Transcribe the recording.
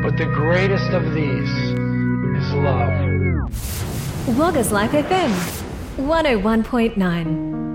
But the greatest of these is love. Waggas Life FM 101.9.